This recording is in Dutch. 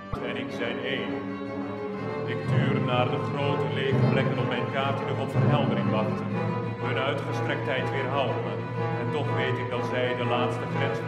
en ik zijn één. Ik tuur naar de grote lege plekken op mijn kaart die nog op verheldering wachten. Hun uitgestrektheid weerhouden me, en toch weet ik dat zij de laatste grens